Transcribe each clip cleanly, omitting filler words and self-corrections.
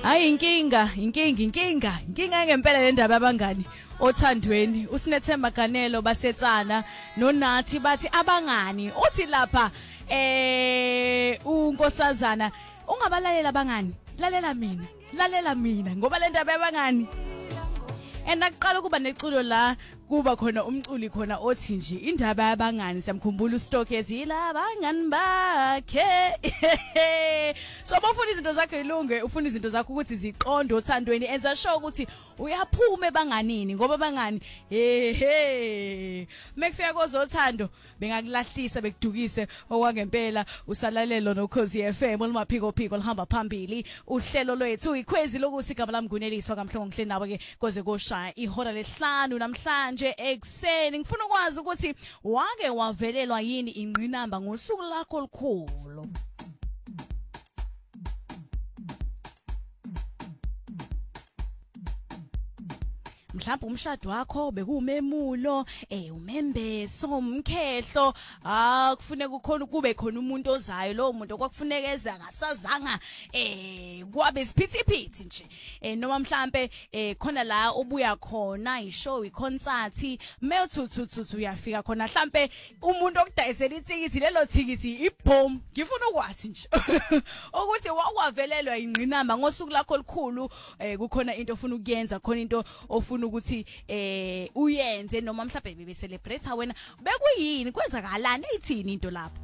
Hayi inkinga ngempela le ndaba abangani othandweni uSinethemba Ganelo basetsana noNathi bathi abangani uthi lapha unkosazana ungabalalela abangani lalela mina ngoba le ndaba abangani enaqala kuba neculo la kuba khona umculi khona othi nje indaba yabangani siyamkhumbula uStockers yila abangani bakhe so bafuna izinto zakhe ilunge ufuna izinto zakho ukuthi ziqonde othandweni enza sure ukuthi uyaphuma ebanganini ngoba abangani mekufika kozothando bengakulahlisa bekudukise okwangempela usalalelo noKhosi FM olumaphiko lihamba phambili uhlelo lwethu ikhwezi lokusigaba lami Guneliswa kamhlongo ngihle nawe ke koze koshaya ihora le5 namhlanje ekseni ngifuna ukwazi ukuthi wake wavelelwa yini ingqinamba ngosuku lakho olukhulu mhlawumbe umshado wakho bekumemulo umembeso umkhehlo kufuneka ukhona kube khona umuntu ozayo lo muntu kwakufuneka eze akasazanga kwabe isiphithiphithi nje noma mhlambe khona la obuya khona ishow iconcert mewuthuthu uyafika khona mhlambe umuntu okudayisela ithikithi lelo thikithi ibhom ngifuna ukwazi nje ukuthi wakwavelelwa ingqinamba ngosuku lakho olukhulu kukhona into ofuna ukuyenza khona into ofuna ukuthi uyenze noma mhlawumbe bebe celebrate wena bekuyini kwenzakalani ithini into lapho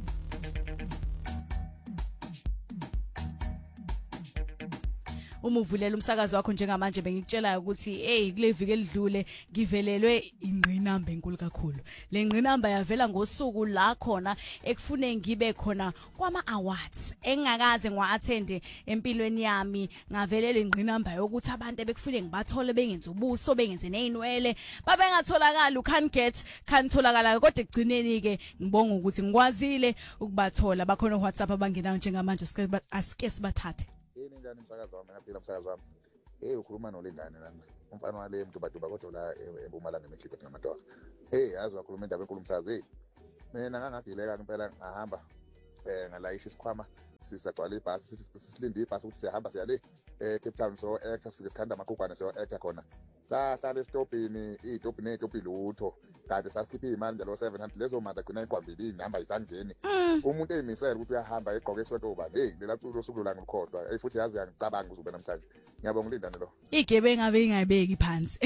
uma uvulela umsakazo wakho njengamanje bengikutshela ukuthi kule viki elidlule ngivelelwe ingqinamba enkulu kakhulu le ngqinamba yavela ngosuku la khona ekufune ngibe khona kwama awards engakaze ngwa-attend empilweni yami ngavelela ingqinamba yokuthi abantu bekufune ngibathole bengenze ubuso bengenze nezinwele babengatholakala kantholakala kodwa egcineni ke ngibonga ukuthi ngikwazile ukubathola bakhona WhatsApp abangenayo njengamanje asike sibathathe njani umsakazo wami ngaphila umsakazo wami ukhuluma noLindane lana umfana wale mntubaduba kodwa la eMpumalanga eMechico ngamadoha yazi wakhuluma indaba enkulu umsakazi mina ngangagileka impela ngahamba ngalayisha isikhwama sisagcwala ibhasi sisilinde ibhasi ukuthi siyahamba siya le Cape Town so actor sifike sikhanda amakugwana so actor khona sahlala estopini izitopi nezitopi lutho kanti sasikhipha imali njalo 700 lezo mali agcina iqwambili inamba isandleni umuntu eyimisela ukuthi uyahamba egqoke isonto uba lela culo sukudlula ngikhodwa futhi yazi ngicabanga uzobe namhlanje ngiyabonga uLindane lo igebe ngabe ingabeki phansi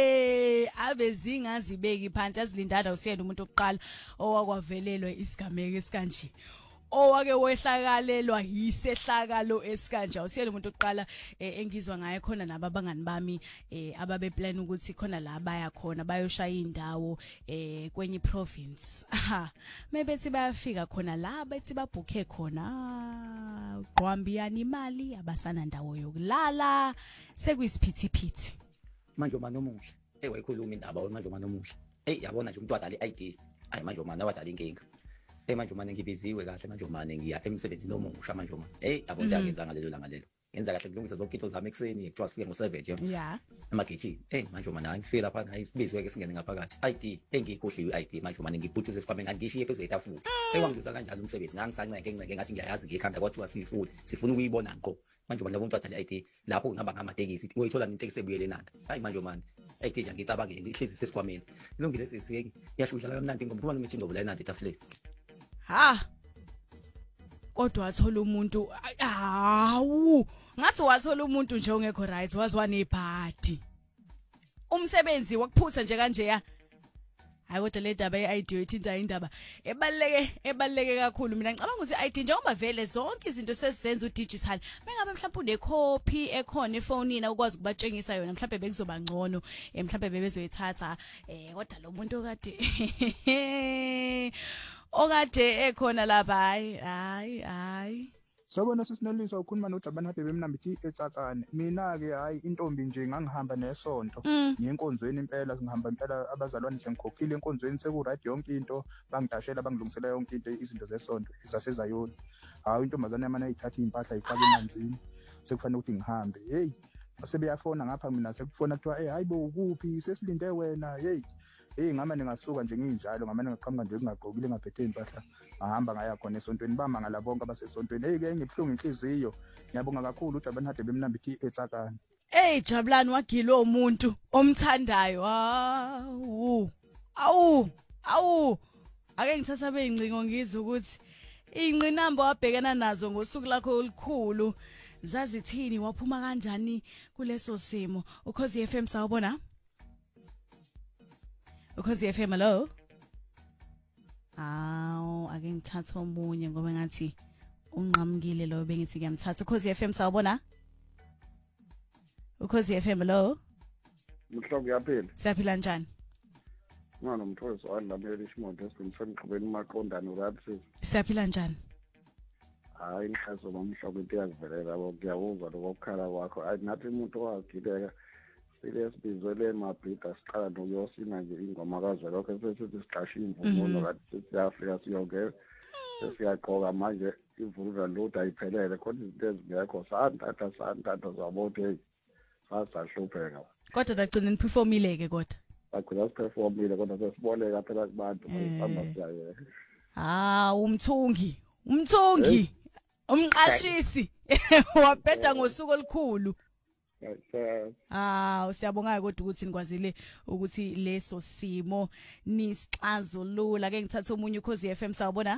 ave zingazibeki phansi yazilindana usiyena umuntu oqala owakwavelelwa isigameko esikanje owake wehlakalelwa yisehlakalo esikanje awusiyele umuntu oqala engizwa ngaye khona nababangani bami ababe plan ukuthi khona la baya khona bayoshaya indawo kwenye province mebethi bayafika khona la bethi babhukhe khona qwambiyana imali abasana ndawo yokulala sekuyisiphithiphithi manje umama omuhle wayikhuluma indaba manje umama omuhle yabona nje umuntu wadala iID manje umama wadala inkinga manje umane ngibiziwe kahle manje umane ngiya emsebenzini omusha manje umane yabo nje akenza ngalelo langa lelo yenza kahle kulungisa zonke into zami ekseni kuthiwa sifike ngo7 nje emagethini manje umane angifika lapha ngayibizwe ke singene ngaphakathi ID engikhohliwe ID manje umane ngibhuthuze esikhwameni ngangishiye phezulu etafula wangizwa kanjalo umsebenzi ngangisanceke ngathi ngiyayazi ngikhanda kwathiwa sifuna ukuyibona ngqo manje umane umuntu wadala ID lapho ngihamba ngamatekisi ngoyithola netekisi ebuyele nanda manje umane ID nje ngicabanga ngihlezi sesikhwameni kulungile sesiyeke yashusha la kamnandi ngoba kuba nomichingo la enandi etafuleni kodwa wathola umuntu ngathi wathola umuntu nje ongekho right wazwa nebhadi umsebenzi wakuphuza nje kanje hayi kodwa le ndaba yeID ithinta indaba ebaleke kakhulu mina ngicabanga ukuthi iID njengoba vele zonke izinto sesizenza udigital bengabe mhlawumbe unecopy ekhona efonini ukwazi ukubatshengisa yona mhlawumbe bekuzoba ngcono mhlawumbe bebezoyithatha kodwa lo muntu okade ekhona lapha hayi Sabona sisineliswa ukhuluma noJabani Habebe emnambithi eTsakane mina ke hayi intombi nje ngangihamba nesonto ngiyenkonzweni impela singihamba impela abazalwane sengikhokhile enkonzweni seku right yonke into bangidashela bangilungisela yonke into izinto zesonto izasezayoni hayi intombazane yamana ayithatha impahla ayifaka emanzini sekufanele ukuthi ngihambe sebeyafona ngapha mina sekufona kuthiwa hayibo ukuphi sesilinde wena ngamane ngasuka nje nginjalo ngamane ngaqhamuka nje ngingagqokile ngaphethe impahla ngahamba ngaya khona esontweni bamangala bonke abasesontweni ke ngibhlungu inhliziyo ngiyabonga kakhulu uJabulani Hadebe Mnambithi eTsakane. Jabulani wagilwa umuntu omthandayo. Awu. Ake ngithatha beyincingo ngizwe ukuthi ingqinamba wabhekana nazo ngosuku lakho olukhulu zazithini waphuma kanjani kuleso simo. Ukhozi FM sawubona? Ukhozi FM hello? Ake ngithatha omunye ngoba ngathi unqamukile lo bengithi ngiyamthatha. Ukhozi FM sawubona? Ukhozi FM hello? Mhlobo yaphila. Siyaphila njani? Ngana umthoyiso wadlamela isimoto esisemqhubeni maqondana urathi. Siyaphila njani? Hayi ngihazo bamhlobo into yakuvelela yabo ngiyawuzwa lokukhala kwakho. Ayi nathi umuntu owagileka silesibizwele mabhida siqala nokuyosina nje ingoma kazwe lokho sesithi siqashe imvumo kathi siyafika siyongena siyaqoka manje ivula load ayiphelele khona izinto ezingekho santatha zabothe sasahlupheka. Kodwa dagcina niperformile ke kodwa. Bagcina siperformile kodwa sesiboleka phela kubantu bayihamba siyaye. Umthungi umqashisi wabheda ngosuku olukhulu. Siyabonga kodwa ukuthi nikwazile ukuthi leso simo nisixazulula. Ke ngithatha omunye Ukhozi FM sawubona?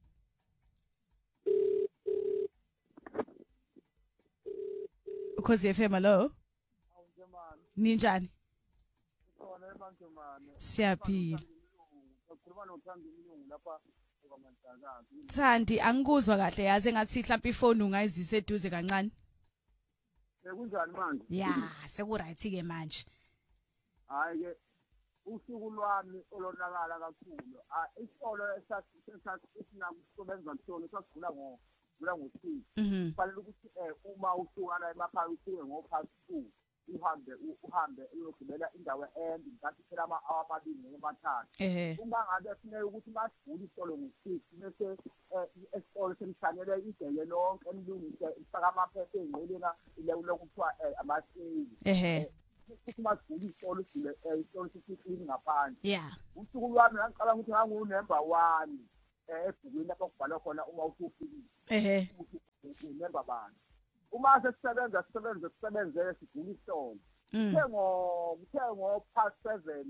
Ukhozi FM hello? Ninjani? Siyaphila. Thandi angikuzwa kahle yazi ngathi mhlawumbe ifoni ungayizisa eduze kancane. Kunjani manje? Ya, sekuright ke manje. Hayi ke usuku lwami olonakala kakhulu. Isolo esinakusebenza kusona sasigula ngo-6. Kufanele ukuthi uma usukana emakhaya usuke ngo-2 uhambe uyogibela indawo ende ngathi phela ama-hour amabili noma amathathu. Uma ngabe kufuneka ukuthi masigula isolo ngo-6 bese esitolo semshanyele idele lonke emlungise ifaka amaphepha ey'nqoleni lokuthiwa amasiki. Futhi masigula isitolo sesiklini ngaphandle. Usuku lwami ngaqala ukuthi ngangu-number 1 ebhukwini lapho kubhalwa khona uma usufikile. Number bani. Uma sesisebenza sigula isitolo. Kuthe ngo-7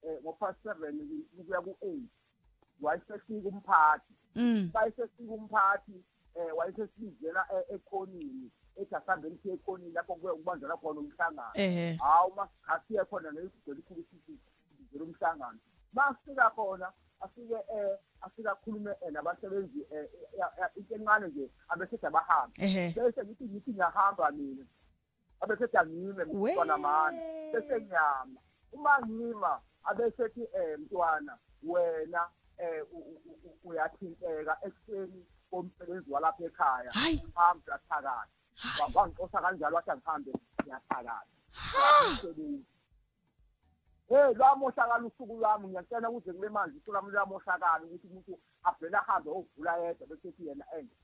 kuya ku-8 wayesefika umphathi. Wayesefika umphathi wayesesibizela ekhonini ethi asihambeni siye ekhonini lapho kubanjelwa khona umhlangano. Hawu masiye khona nesigwele ikhulu sizizela umhlangano. Masifika khona afika akhulume nabasebenzi into encane nje abesethi abahambe. Bese ngithi ngiyahamba mina. Abesethi angime mntwana mani. Bese ngiyama. Uma ngima abesethi mntwana wena uyathinteka ekuseni komsebenzi walapha ekhaya. Hambe uyathakala. Wangixosa kanjalo wathi angihambe ngiyathakala. Lwamoshakala usuku lwami ngiyacela ukuthi kule manje usuku lwami lwamoshakala ukuthi umuntu avela ahambe ovula yedwa bese yena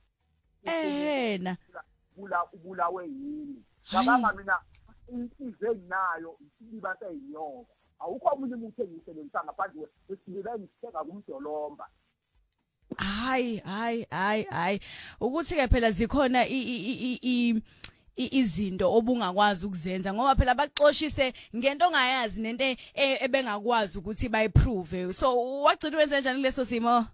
ubulawe yini. Ngabanga mina inhliziyo enginayo isiliba seyinyoka. Awukho omunye umuntu engiyisebenzisa ngaphandle kwesiliba engisithenga kumdolomba. Hayi ukuthi ke phela zikhona izinto obungakwazi ukuzenza ngoba phela baxoshise ngento ongayazi nento ebengakwazi ukuthi bayiprove. So wagcina wenze njani leso simo?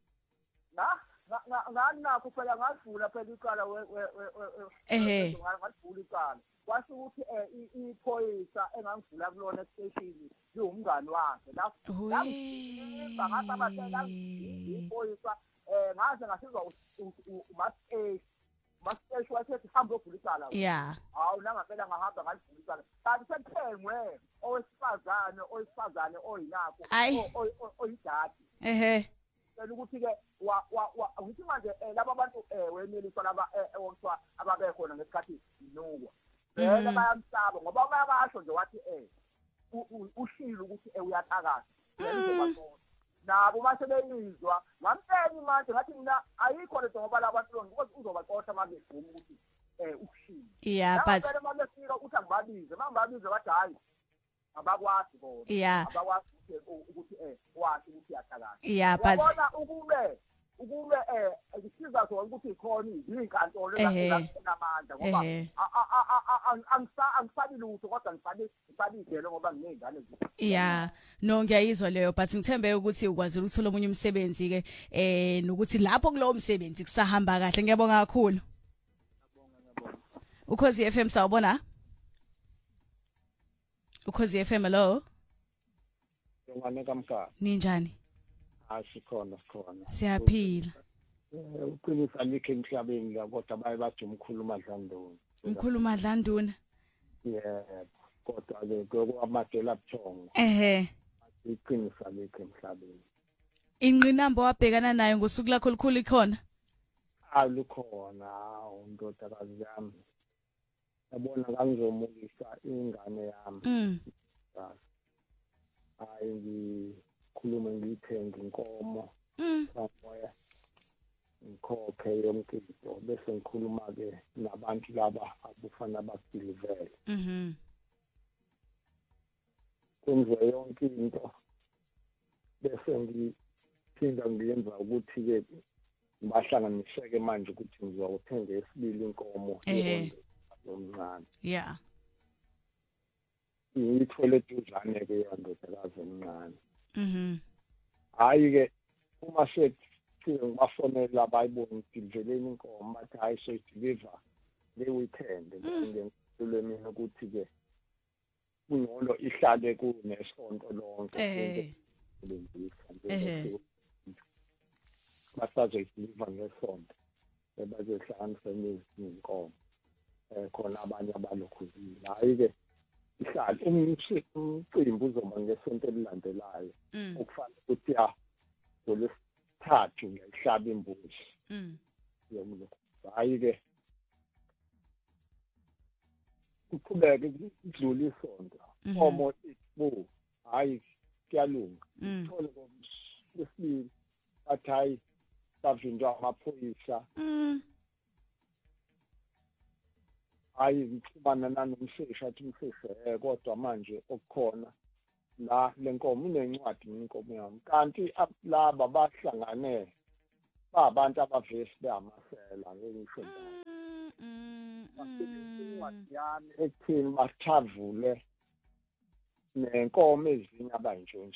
Ngakho phela ngadlula phela iqala ngadlula iqala. Kwasho ukuthi iphoyisa engangivula kulona station liwumngani wakhe. Ngapha batela iphoyisa ngaze ngasizwa Masisho wasethi hamba ovula icala. Hawu nangaphela ngahamba ngalivula icala. Kanti sekuthengwe owesifazane oyinakho oyidadi. Phela ukuthi ke ngithi manje laba abantu weneliswa laba okuthiwa ababekhona ngesikhathi inukwa. Vele bayamsaba ngoba bayabasho nje wathi ushilo ukuthi uyathakala. Nabo mase beyizwa ngamtshela manje ngathi mina ayikho lento ngoba labantu uzobaxosha manje befuna ukuthi ukushila. But manje fika uthi angibabize mangibabize bathi hayi abakwazi bona Yeah. abakwazi ukuthi wathi ukuthi yahlakana Yeah, but yabona ukube ngisiza zona ukuthi ikhona izinkantolo ezinamandla ngoba angisabi lutho kodwa ngisabizele ngoba nginezingane yeah, no ngiyayizwa leyo but ngithembe ukuthi ukwazi ukuthola omunye umsebenzi ke nokuthi lapho kulowo msebenzi kusahamba kahle. Ngiyabonga kakhulu. Ukhozi FM sawubona? Ukhozi FM hello. Ngwane kamka. Ninjani? Sikhona. Siyaphila. Uqinisa alikho emhlabeni la kodwa bathi umkhulu Madlanduna. Umkhulu Madlanduna. Yeah. Kodwa ke kwamadela buthongo. Iqinisa alikho emhlabeni. Ingqinamba wabhekana nayo ngosuku lakho olukhulu ikhona? Lukhona undodakazi yami. Yabona kangizomulisa ingane yami. Ngikhulume ngiyithenge inkomo. Samoya. Ngikhokhe yonke into bese ngikhuluma ke nabantu laba abufana bakudilivele. Kwenze yonke into bese ngiphinda ngiyenza ukuthi ke ngibahlanganiseke manje ukuthi ngizothenga esibili inkomo yomncane. Yeah. Ngithole eduzane ke yandodakazi omncane. Hayi ke uma ngibafonela bayibona ngidiliveleni inkomo bathi hayi soyideliver le weekend ngiyenzele mina ukuthi ke kungcono ihlale kunesonto lonke. Basazoyideliver ngesonto bazohlanganisa nezinkomo khona abanye abalokhuzile. Hayi ke ihlale umcimbi uzoba ngesonto elilandelayo okufanele ukuthi ngolesithathu ngiyayihlaba imbuzi. Hayi ke kuqhubeke kudlula isonto omo ibu hayi kuyalunga thole ngomsibili bathi hayi bavindwa amaphoyisa. Hayi ngixhumana nanomseshi athi umseshi kodwa manje okukhona la lenkomo inencwadi inkomo yami kanti laba bahlangane abantu abavesi beyamasela ngisho incwadi yami ekuthini bathavule nenkomo ezinye abayintshontshe.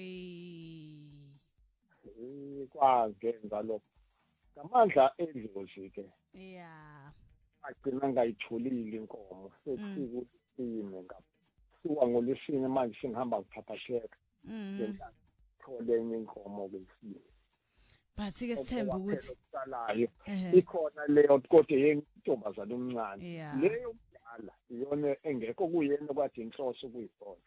Kwangenza lokho ngamandla edlozi ke. Yeah. Agcina ngayitholile inkomo sekufika usime ngasuka ngolesine manje sengihamba ngiphaphasheka. Ngithole enye inkomo kwesibili. But ke sithemba ukuthi ikhona leyo kodwa yentombazana omncane leyo mdala iyona engekho kuyena kwathi inhloso kuyibona.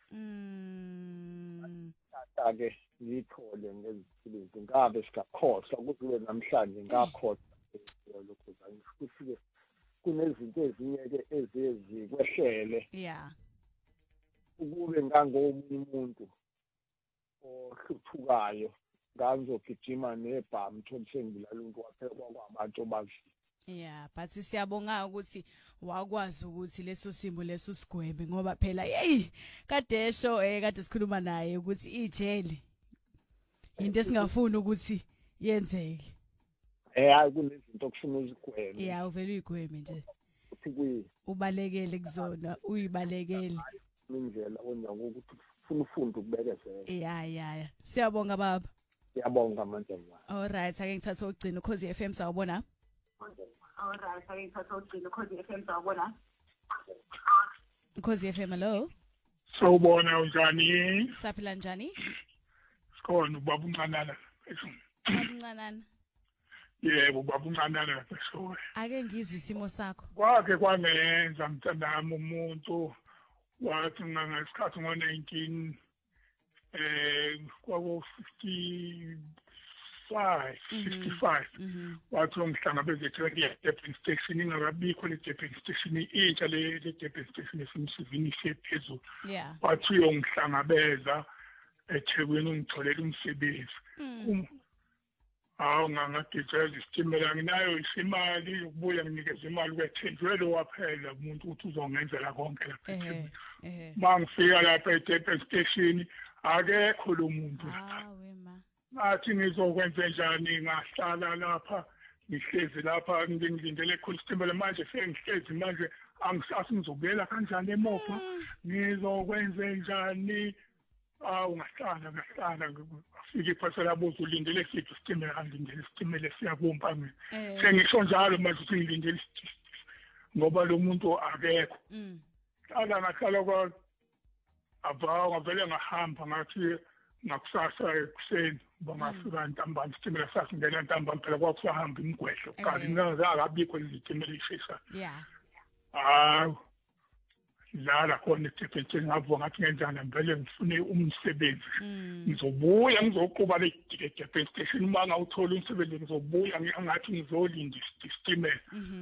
Ke ngithole ngeziphilinto ngabe sikakhohlwa kuze namhlanje ngakhohlwa lokho kufike kunezinto ezinye ke ezikwehlele. Yeah. Ukube ngangomunye umuntu ohluphukayo ngangizogijima nebhamu thomse ngibulala umuntu waphekwa kwabantu bazi. Yeah, but siyabonga ukuthi wakwazi ukuthi leso simo leso sigwebe ngoba phela kadesho kade sikhuluma naye ukuthi ijele into esingafuni ukuthi yenzeke. Hayi kunezinto okufuna uzigweme. Yeah, uvela uyigweme nje. Ubalekele kuzona, uyibalekele. Indlela onako ukuthi ufuna ufunde ukubekezela. Yeah. Siyabonga baba. Siyabonga manje mama. Alright, ake ngithathe ukugcina Ukhozi FM sawubona. Ukhozi FM hello. Sawubona unjani? Saphila njani? Sikhona ubaba uNcanana. UNcanana. Yebo ubaba uNcanana lapha so. Ake ngizwe isimo sakho. Kwake kwangenza mthandami umuntu wathi ngesikhathi ngo19 kwaku 55 wathi umhlangabeze eThekwini Durban station ingakabikho le Durban station intsha le Durban station esimsivini siphezulu. Yeah. Wathi uyongihlangabeza eThekwini ungitholela umsebenzi. hawu ngagijela isitimela nginayo isimali ukubuya nginikeza imali kwethenjwele waphela umuntu ukuthi uzongenzela konke lapha mangifika lapha eDurban station akekho lo muntu lapha ngathi ngizokwenza njani ngahlala lapha ngihlezi lapha ngilindele khona isitimela manje sengihlezi manje angisazi ngizobuyela kanjani eMopa ngizokwenza njani ungahlala afike iphasa labuza ulindele siphi isitimela angilindele isitimela siyakumpa mina sengisho njalo manje ukuthi ngilindele ngoba lo muntu akekho ngahlala kwa ngavele ngahamba ngathi ngakusasa ekuseni bangafika ntambama isitimela sasingena ntambama phela kwakusahamba imigwehlo kanti ngingakabikho izitimela ishisa lala khona eThekwini ngavuka ngathi ngenzani ngivele ngifune umsebenzi ngizobuya ngizoquba le Durban station uma ngawuthola umsebenzi ngizobuya ngathi ngizolinda isitimela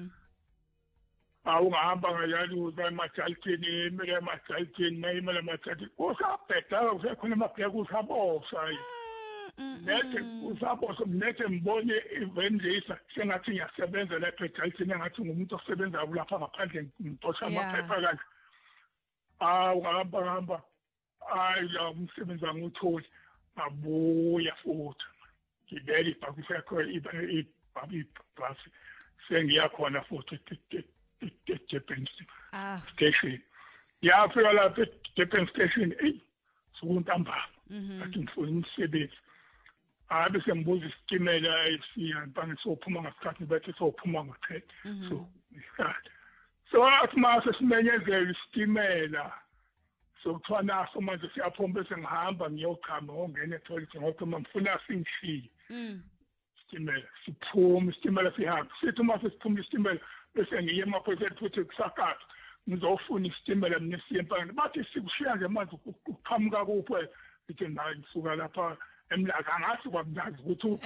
ungahamba ngayaluza emajaltini emele emajaltini nayimele emajaltini usabhedaka usekhona amabheka usabosa nethe usabosa nethe ngibone ivendisa sengathi ngiyasebenza lapha ejaltini engathi ngumuntu osebenza lapha ngaphandle ngidosha amaphepha kanje ungahamba la umsebenzi angiwutholi ngabuya futhi ngibele ibhasi yakho ibhasi sengiyakhona futhi Durban station yafika lapha Durban station sokuntambama athi ngifuna umsebenzi bese ngibuza isitimela esiya mpanga sophuma ngasikhathi bethe sophuma ngo-10 so isikhathi so athi mase simenyezela isitimela sokuthiwa naso manje siyaphuma bese ngihamba ngiyochama ngongena etoilet ngoba ngifuna singishiye isitimela siphuma isitimela sihamba sithi mase siphuma isitimela bese ngiye emaphoyiseni futhi kusakhatha ngizofuna isitimela mina siye empangeni bathi sikushiya nje manje uqhamuka kuphi wena ngithi nayi ngisuka lapha emlaka ngathi kwamngazi ukuthi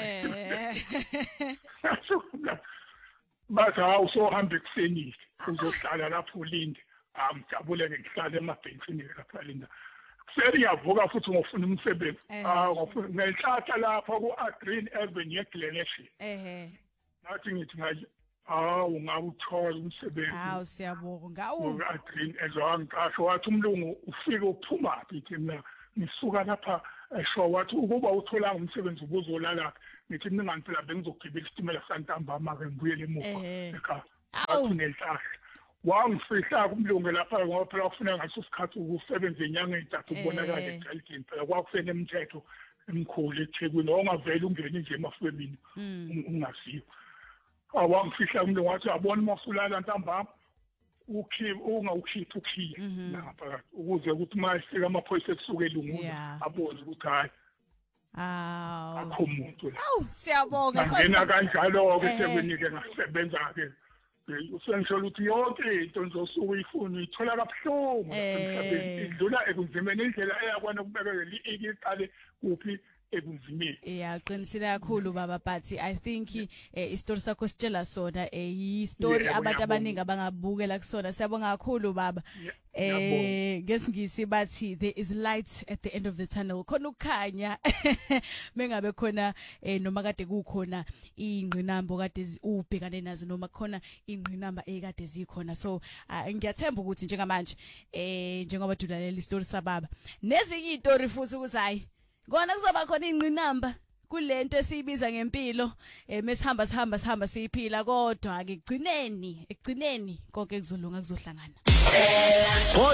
bathi hawu sohambe kusenile uzohlala lapho ulinde ngijabule-ke ngihlala emabhentshini lapha linda seliyavuka futhi ngofuna umsebenzi ngenhlanhla lapha ku-Green Avenue eGleneshi nathi ngithi ngaye ngawuthola umsebenzi siyabonga Green ezwangisho wathi umlungu ufike uphumaphi ithi mina ngisuka lapha esho wathi ukuba uthola umsebenzi ubuzolala ngithi mina ngempela bengizogibela isitimela santambama-ke ngibuyele emuva ekhaya akunenhlahla wangifihla kumlungu lapha ngoba phela kufuna ngaso isikhathi ukusebenza inyanga ey'ntathu ukubonakala ejalidini phela kwakufena imithetho emkhulu eThekwini ongavele ungene nje emafemini ungaziyo wangifihla umlungu wathi abona uma usulala ntambama ungawukhiphi ukhiye lapha ukuze ukuthi uma efika amaphoyisa esuke elungule abone ukuthi hayi akho umuntu la siyabonga ngena kanjalo-ke Ethekwini-ke ngasebenza-ke usengishola ukuthi yonke into ngizosuke uyifuna uyithola kabuhlungu emhlabeni idlula ekunzimeni indlela eyakwana ukubekela iqale kuphi ekunzimeni qinisile kakhulu baba but I think isitori sakho sitshela sona yistory abantu abaningi abangabukela kusona siyabonga kakhulu baba ngesingisi bathi there is light at the end of the tunnel khona ukukhanya mengabe khona noma kade kukhona ingqinamba kade ubhekane nazo noma khona ingqinamba ekade zikhona so ngiyathemba ukuthi njengamanje njengoba dulalela isitori sababa nezinye izitori futhi ukuthi hayi ngona kuzoba khona ingqinamba kulento esiyibiza ngempilo mesihamba siyiphila kodwa ke ekugcineni konke kuzolunga kuzohlangana